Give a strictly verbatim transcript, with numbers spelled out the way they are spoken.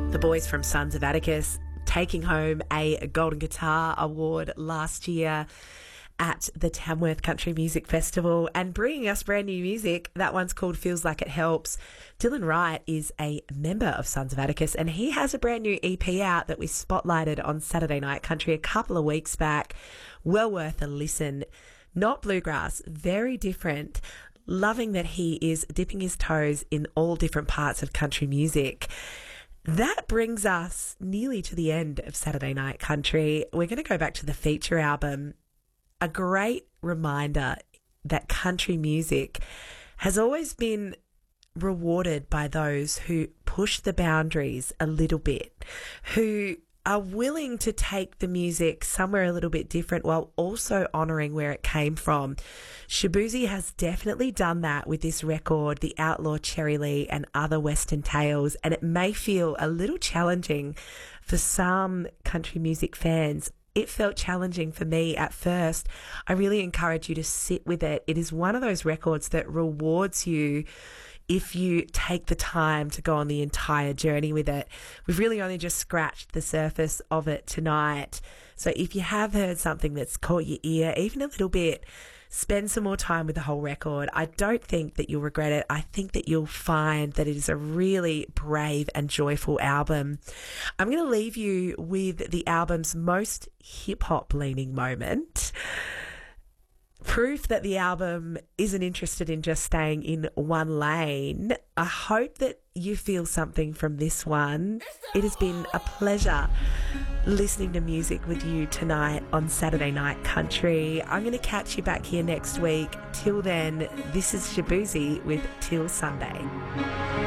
The boys from Sons of Atticus taking home a Golden Guitar Award last year at the Tamworth Country Music Festival and bringing us brand new music. That one's called Feels Like It Helps. Dylan Wright is a member of Sons of Atticus and he has a brand new E P out that we spotlighted on Saturday Night Country a couple of weeks back. Well worth a listen. Not bluegrass, very different. Loving that he is dipping his toes in all different parts of country music. That brings us nearly to the end of Saturday Night Country. We're going to go back to the feature album. A great reminder that country music has always been rewarded by those who push the boundaries a little bit, who are willing to take the music somewhere a little bit different while also honouring where it came from. Shaboozey has definitely done that with this record, The Outlaw Cherry Lee and Other Western Tales, and it may feel a little challenging for some country music fans. It felt challenging for me at first. I really encourage you to sit with it. It is one of those records that rewards you if you take the time to go on the entire journey with it. We've really only just scratched the surface of it tonight. So if you have heard something that's caught your ear, even a little bit, spend some more time with the whole record. I don't think that you'll regret it. I think that you'll find that it is a really brave and joyful album. I'm going to leave you with the album's most hip-hop leaning moment. Proof that the album isn't interested in just staying in one lane. I hope that you feel something from this one. It has been a pleasure listening to music with you tonight on Saturday Night Country. I'm going to catch you back here next week. Till then, this is Shaboozey with Till Sunday.